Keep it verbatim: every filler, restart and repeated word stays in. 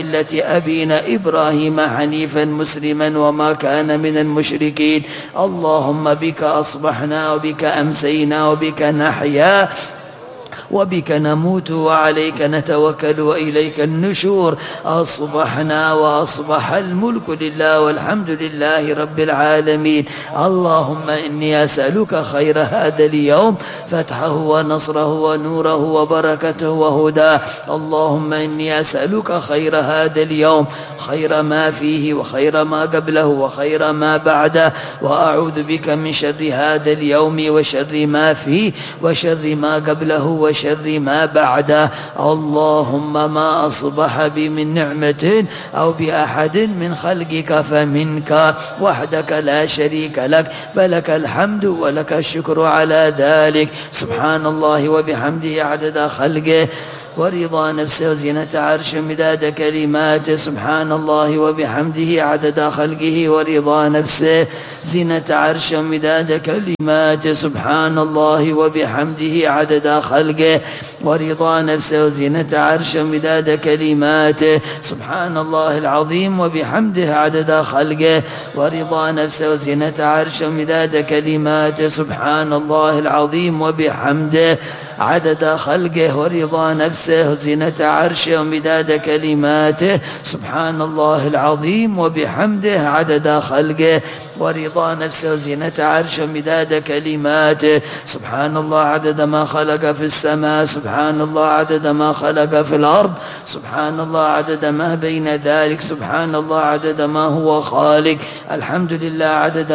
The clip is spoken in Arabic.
ملة أبينا إبراهيم حنيفا مسلما وما كان من المشركين. اللهم بك أصبحنا وبك أمسينا وبك نحيا وبك نموت وعليك نتوكل وإليك النشور. أصبحنا وأصبح الملك لله والحمد لله رب العالمين. اللهم إني أسألك خير هذا اليوم، فتحه ونصره ونوره وبركته وهداه. اللهم إني أسألك خير هذا اليوم، خير ما فيه وخير ما قبله وخير ما بعده، وأعوذ بك من شر هذا اليوم وشر ما فيه وشر ما قبله وشر ما بعده. اللهم ما أصبح بي من نعمة أو بأحد من خلقك فمنك وحدك لا شريك لك، فلك الحمد ولك الشكر على ذلك. سبحان الله وبحمده عدد خلقه ورضا نفسه وزينة عرش مداد كلماته. سبحان الله وبحمده عدد خلقه ورضا نفسه زينة عرش مداد كلماته. سبحان الله وبحمده عدد خلقه ورضا نفسه وزينة عرش مداد كلماته. سبحان الله العظيم وبحمده عدد خلقه ورضا نفسه وزينة عرش مداد كلماته. سبحان الله العظيم وبحمده عدد خلقه ورضا نفسه وزينة عرشه ومداد كلماته. سبحان الله العظيم وبحمده عدد خلقه ورضا نفسه وزينة عرشه ومداد كلماته. سبحان الله عدد ما خلق في السماء، سبحان الله عدد ما خلق في الأرض، سبحان الله عدد ما بين ذلك، سبحان الله عدد ما هو خالق. الحمد لله عدد